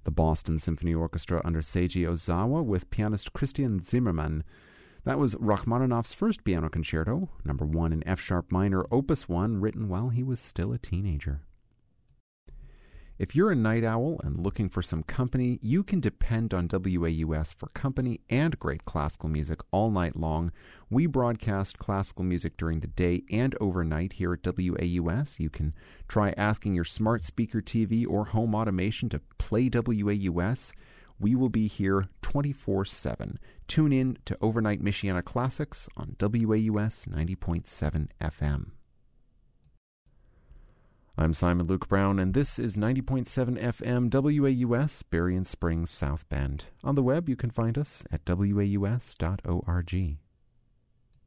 The Boston Symphony Orchestra under Seiji Ozawa with pianist Christian Zimmermann. That was Rachmaninoff's first piano concerto, number 1 in F-sharp minor, opus 1, written while he was still a teenager. If you're a night owl and looking for some company, you can depend on WAUS for company and great classical music all night long. We broadcast classical music during the day and overnight here at WAUS. You can try asking your smart speaker TV or home automation to play WAUS. We will be here 24/7. Tune in to Overnight Michiana Classics on WAUS 90.7 FM. I'm Simon Luke Brown, and this is 90.7 FM WAUS, Berrien Springs, South Bend. On the web, you can find us at waus.org.